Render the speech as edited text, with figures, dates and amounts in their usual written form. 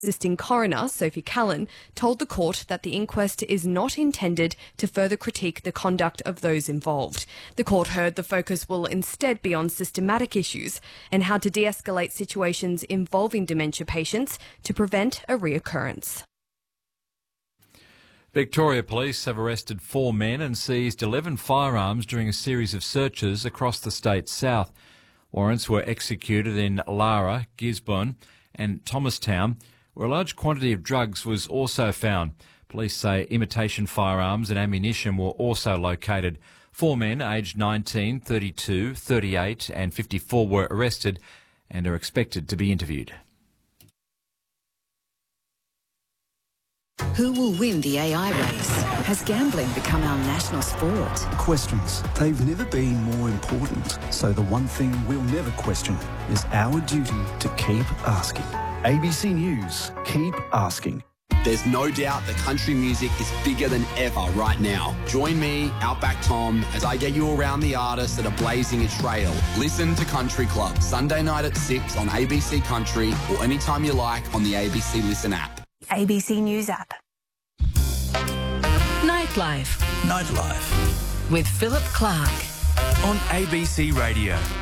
Assisting coroner Sophie Callan told the court that the inquest is not intended to further critique the conduct of those involved. The court heard the focus will instead be on systematic issues and how to de-escalate situations involving dementia patients to prevent a reoccurrence. Victoria Police have arrested 4 men and seized 11 firearms during a series of searches across the state's south. Warrants were executed in Lara, Gisborne and Thomastown, where a large quantity of drugs was also found. Police say imitation firearms and ammunition were also located. 4 men aged 19, 32, 38 and 54 were arrested and are expected to be interviewed. Who will win the AI race? Has gambling become our national sport? Questions. They've never been more important. So the one thing we'll never question is our duty to keep asking. ABC News, keep asking. There's no doubt that country music is bigger than ever right now. Join me, Outback Tom, as I get you around the artists that are blazing a trail. Listen to Country Club, Sunday night at 6 on ABC Country or anytime you like on the ABC Listen app. ABC News app. Nightlife. Nightlife. With Philip Clark. On ABC Radio.